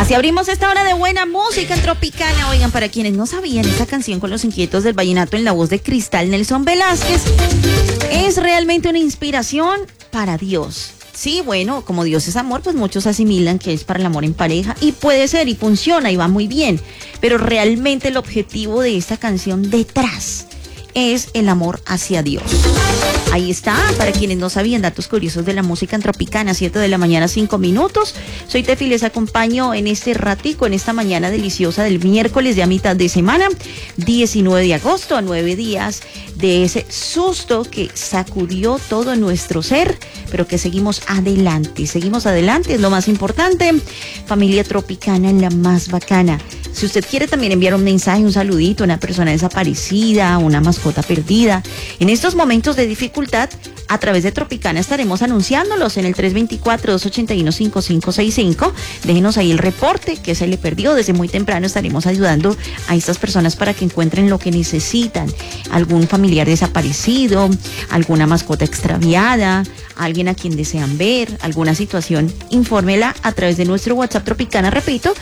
Así abrimos esta hora de buena música en Tropicana. Oigan, para quienes no sabían, esta canción con los inquietos del vallenato en la voz de Cristal Nelson Velázquez es realmente una inspiración para Dios. Sí, bueno, como Dios es amor, pues muchos asimilan que es para el amor en pareja y puede ser y funciona y va muy bien, pero realmente el objetivo de esta canción detrás es el amor hacia Dios. Ahí está, para quienes no sabían, datos curiosos de la música en Tropicana, 7 de la mañana, 5 minutos. Soy Tefi, les acompaño en este ratico, en esta mañana deliciosa del miércoles de a mitad de semana, 19 de agosto, a 9 días de ese susto que sacudió todo nuestro ser, pero que seguimos adelante, es lo más importante. Familia Tropicana, la más bacana. Si usted quiere también enviar un mensaje, un saludito a una persona desaparecida, una mascota perdida, en estos momentos de dificultad, a través de Tropicana estaremos anunciándolos en el 324-281-5565. Déjenos ahí el reporte que se le perdió. Desde muy temprano estaremos ayudando a estas personas para que encuentren lo que necesitan. Algún familiar desaparecido, alguna mascota extraviada, alguien a quien desean ver, alguna situación, infórmela a través de nuestro WhatsApp Tropicana, repito,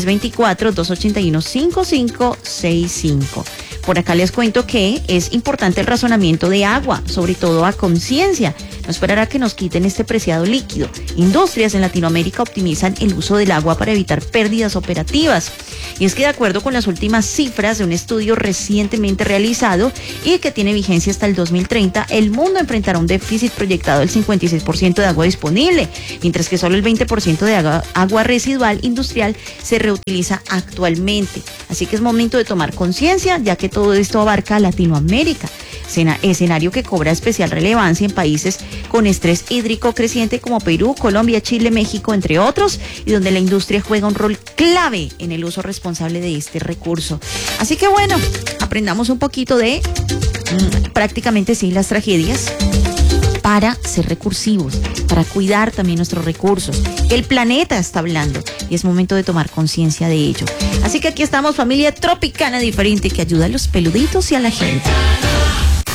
324-281-5565. Por acá les cuento que es importante el razonamiento de agua, sobre todo a conciencia. No esperar a que nos quiten este preciado líquido. Industrias en Latinoamérica optimizan el uso del agua para evitar pérdidas operativas. Y es que de acuerdo con las últimas cifras de un estudio recientemente realizado y que tiene vigencia hasta el 2030, el mundo enfrentará un déficit proyectado del 56% de agua disponible, mientras que solo el 20% de agua residual industrial se reutiliza actualmente. Así que es momento de tomar conciencia, ya que todo esto abarca a Latinoamérica, escenario que cobra especial relevancia en países con estrés hídrico creciente como Perú, Colombia, Chile, México, entre otros, y donde la industria juega un rol clave en el uso responsable de este recurso. Así que bueno, aprendamos un poquito de prácticamente sí las tragedias para ser recursivos, para cuidar también nuestros recursos. El planeta está hablando y es momento de tomar conciencia de ello. Así que aquí estamos, familia Tropicana diferente que ayuda a los peluditos y a la gente.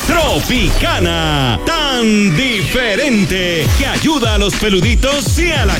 Tropicana, tan diferente que ayuda a los peluditos y a la